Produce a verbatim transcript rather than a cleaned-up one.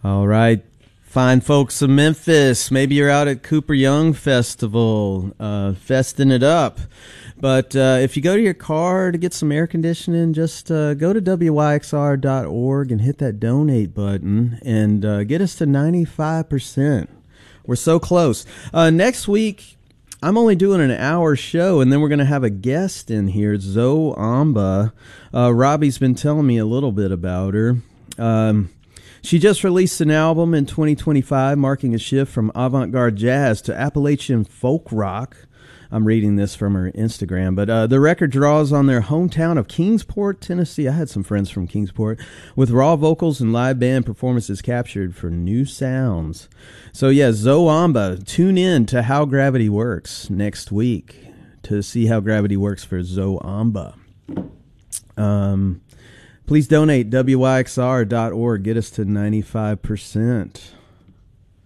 All right. Fine folks of Memphis. Maybe you're out at Cooper Young Festival, uh, festing it up. But uh, if you go to your car to get some air conditioning, just uh, go to W Y X R dot org and hit that donate button and uh, get us to ninety-five percent. We're so close. Uh, next week, I'm only doing an hour show, and then we're going to have a guest in here, Zoe Amba. Uh, Robbie's been telling me a little bit about her. Um, she just released an album in twenty twenty-five, marking a shift from avant-garde jazz to Appalachian folk rock. I'm reading this from her Instagram, but uh, the record draws on their hometown of Kingsport, Tennessee. I had some friends from Kingsport, with raw vocals and live band performances captured for new sounds. So yeah, Zoe Amba, tune in to How Gravity Works next week to see how gravity works for Zoe Amba. Um, please donate W Y X R dot org. Get us to ninety-five percent.